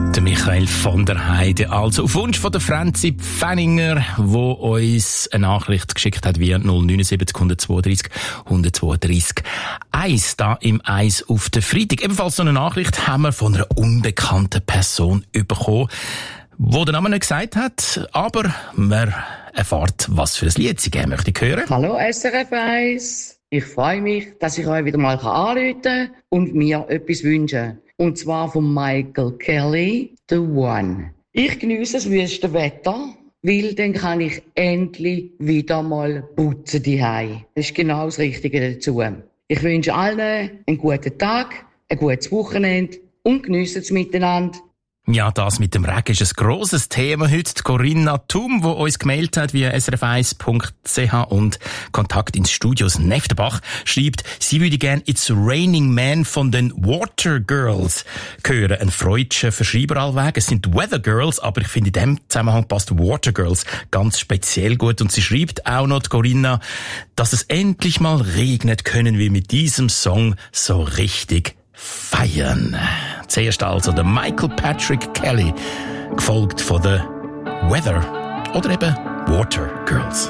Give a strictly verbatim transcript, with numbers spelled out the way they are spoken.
Der Michael von der Heide, also auf Wunsch von der Franzi Pfenninger, wo uns eine Nachricht geschickt hat via null neun sieben eins zwei drei eins zwei drei eins da im Eis auf der Freitag. Ebenfalls so eine Nachricht haben wir von einer unbekannten Person bekommen, die den Namen nicht gesagt hat, aber man erfährt, was für ein Lied sie gerne möchte hören. Hallo S R F eins, ich freue mich, dass ich euch wieder mal anrufen kann und mir etwas wünschen. Und zwar von Michael Kelly, The One. Ich geniesse das wüste Wetter, weil dann kann ich endlich wieder mal putzen daheim. Das ist genau das Richtige dazu. Ich wünsche allen einen guten Tag, ein gutes Wochenende und geniessen es miteinander. Ja, das mit dem Regen ist ein grosses Thema heute. Die Corinna Thum, die uns gemailt hat via s r f eins punkt c h und Kontakt ins Studios Neftenbach, schreibt, sie würde gerne It's Raining Man von den Water Girls hören. Ein freudscher Verschreiber allweg. Es sind Weather Girls, aber ich finde in dem Zusammenhang passt Water Girls ganz speziell gut. Und sie schreibt auch noch, die Corinna, dass es endlich mal regnet, können wir mit diesem Song so richtig feiern. Zuerst also der Michael Patrick Kelly, gefolgt von The Weather oder eben Water Girls.